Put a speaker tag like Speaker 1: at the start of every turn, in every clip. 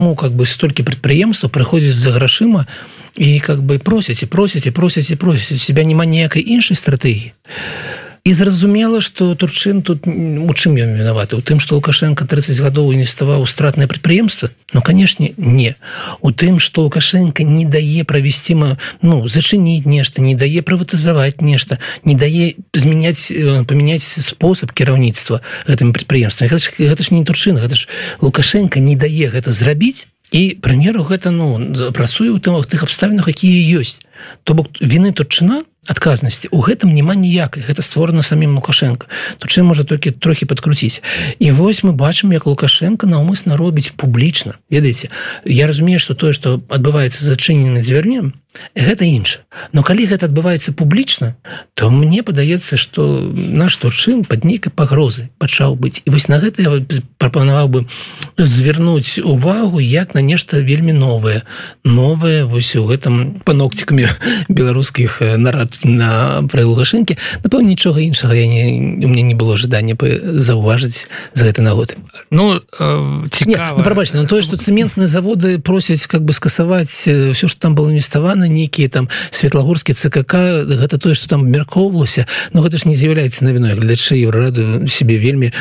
Speaker 1: как бы столькі прадпрыемстваў прыходзяць за грашыма і как бы просяць себя няма ніякай іншай стратэгіі. І зразумела, што Турчын тут у чым ён вінаваты? У тым, што Лукашенко 30 гадоў інвеставаў у стратнае прадпрыемства? Ну, канешне, не. У тым, што Лукашенко не дае правесці, зачыніць нешта, не дае прыватызаваць нешта, не дае памяняць спосаб кіраўніцтва гэтым прадпрыемствам. Гэта ж не Турчын, гэта ж Лукашенко не дае гэта зрабіць, і прэм'еру гэта працуе ў тых абставінах, якія ёсць. То бок віны Турчына, адказнасці у гэтым няма ніякай, гэта створана самім Лукашенко. Турчын можа толькі трохі падкруціць. І вось мы бачым, як Лукашенко наўмысна робіць публічна. Ведаеце, я разумею, што тое, што адбываецца зачыненым дзвярнем, гэта інша. Но калі гэта адбываецца публічна, то мне падаецца, што наш Турчын пад нейкай пагрозай пачаў быць. І вось на гэта я прапанаваў бы звярнуць увагу як на нешта вельмі новае вось у гэтым панокцікамі беларускіх нарад пра Лукашэнкі. Напэўна, нічога іншага у мяне не было жадання заўважыць за гэты нагод.
Speaker 2: Цікава.
Speaker 1: Прабачце, тое, што цэментныя заводы просяць как бы скасаваць все, што там было інвеставана, нейкія там Светлагорскі ЦКК, гэта тое, што там абмяркоўвалася, но гэта ж не з'яўляецца навіной. Гледачы Еўрараду сябе вельмі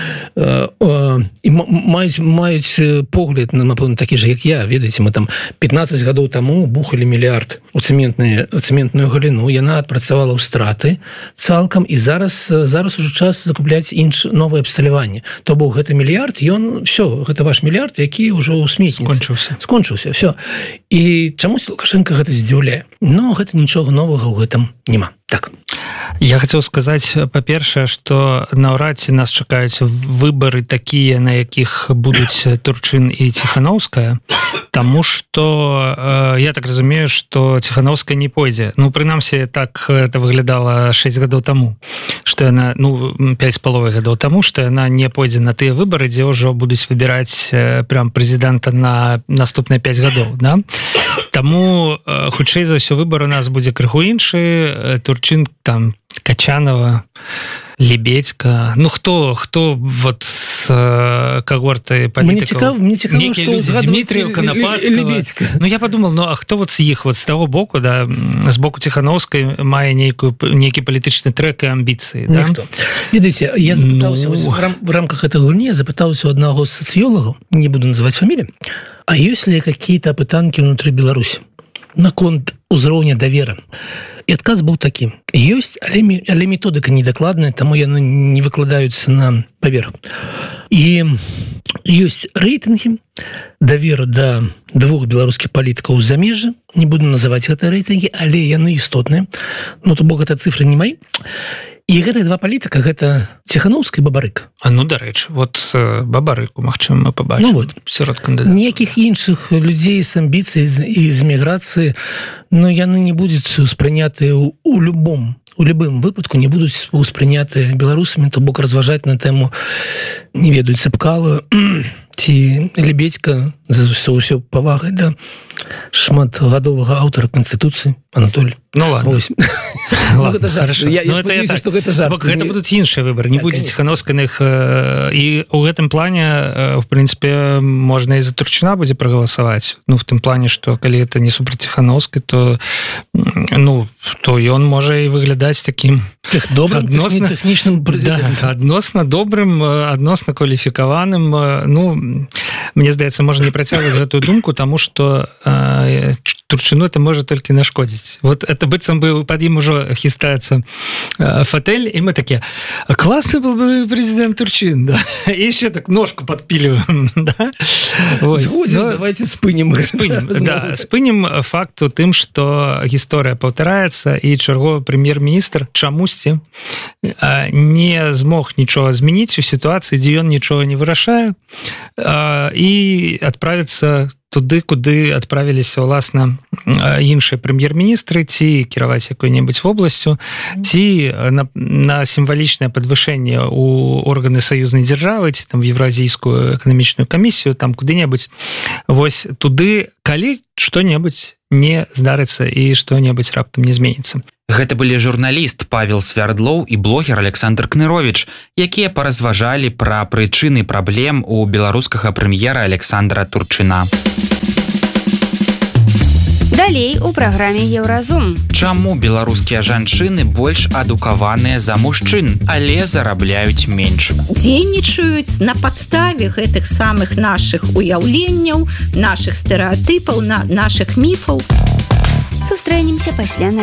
Speaker 1: маюць погляд, напэўна, такі ж, як я. Ведаеце, мы там 15 гадоў таму бухалі мільярд у цэментную галіну, яна адпрацавала ў страты цалкам, і зараз ужо час закупляць новае абсталяванне. То бок гэты мільярд, гэта ваш мільярд, які ўжо ў сметніцы. Скончыўся, все. І чамусь Лукашенко гэта здзіўляе. Но гэта нічога новага ў гэтым няма. Так.
Speaker 2: Я хацеў сказаць, па-першае, што наўрад ці нас чакаюць выбары такія, на якіх будуць Турчын і Ціханаўская, таму што я так разумею, што Ціханаўская не пойдзе. Прынамсі, так это выглядала 6 гадоў таму, што яна, 5,5 гадоў таму, што яна не пойдзе на тыя выбары, дзе ўжо будуць выбіраць прям прэзідэнта на наступныя 5 гадоў, да? Таму, хутчэй за ўсё, выбар у нас будзе крыху іншы. Турчын, там, Качанова, Лебедька. Хто вот з когорты палітыкаў?
Speaker 1: Мне цікава, што
Speaker 2: Дмітрія Канапацкага. Я подумал, а хто вот з іх, вот з таго боку, да, з боку Ціханаўскай мае нейкі палітычны трэк і амбіцыі, да?
Speaker 1: Ведаеце, я запытаўся, в рамках этой гульні, запытаўся у аднаго з сацыёлагаў, не буду называть фамилии, а ёсць ли какие-то апытанкі внутри Беларуси наконт узроўня давера? І адказ быў такі: ёсць, але методыка недакладная, таму яны не выкладаюцца на паверх. І ёсць рэйтынгі даверу да двух беларускіх палітыкаў у замежжы. Не буду называць гэтыя рэйтынгі, але яны істотныя. То бок гэта цифры не мои. І гэтыя два палітыка, гэта Ціханаўскі і Бабарык.
Speaker 2: Дарэчы, вот Бабарыку, магчыма, мы пабачым сярод кандыдатаў.
Speaker 1: Ніякіх іншых людзей з амбіцыяй і з міграцыі, яны не будуць успрынятыя у любым выпадку, не будуць успрынятыя беларусамі, то бок разважаць на тэму, не ведаю, Цэпкала ці Лебедька, за ўсё павагай да шматгадовага аўтара Канстытуцыі Анатоль.
Speaker 2: Ладно.
Speaker 1: Гэта жарт. Я спадзяюся, што гэта жарт.
Speaker 2: Гэта будуць іншыя выбары, не будзе Ціханаўскай на іх. І ў гэтым плане, в прынцыпе, можна і за Турчына будзе прагаласаваць. В тым плане, што калі гэта не супраць Ціханаўскай, то ён можа і выглядаць такім
Speaker 1: тэхнічным прэзідэнтам.
Speaker 2: Адносна добрым, адносна кваліфікаваным. Мне здаецца, можна не працягваць гэтую думку, таму што Турчыну это можа толькі нашкодзіць. Вот это быццам бы пад ім ужо хістаецца фатэль, і мы такія: класны был бы прэзідэнт Турчын, да? І яшчэ так ножку падпіліваем, да?
Speaker 1: Згодзін, давайте спынем.
Speaker 2: Спынем факт у тым, што гісторыя паўтараецца, і чарговы прэм'ер-міністр чамусьці не змог нічога змяніць у сітуацыі, дзе ён нічога не вырашае, і адправіцца туды, куды адправіліся, уласна, іншыя прэм'ер-міністры, ці кіраваць якой-небудзь вобласцю, ці на сімвалічнае падвышэнне ў органы саюзнай дзяржавы, ці там в Евразійскую эканамічную камісію, там куды-небудзь. Вось туды, калі што-небудзь не здарыцца і што-небудзь раптам не зменіцца.
Speaker 3: Гэта былі журналіст Павел Свярдлоў і блогер Александр Кныровіч, якія паразважалі пра прычыны праблем у беларускага прэм'ера Александра Турчына.
Speaker 4: Далей у праграме Еўразум.
Speaker 3: Чаму беларускія жанчыны больш адукаваныя за мужчын, але зарабляюць менш?
Speaker 5: Дзейнічаюць на падставе гэтых самых нашых уяўленняў, нашых стэрэатыпаў, нашых міфаў.
Speaker 4: Сустрэнемся пасля